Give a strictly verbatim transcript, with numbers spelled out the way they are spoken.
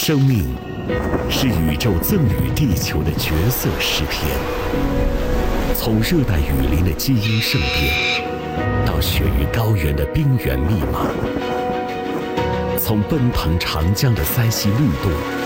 生命是宇宙赠予地球的角色诗篇，从热带雨林的基因盛变，到雪域高原的冰原密码，从奔腾长江的腮溪律动，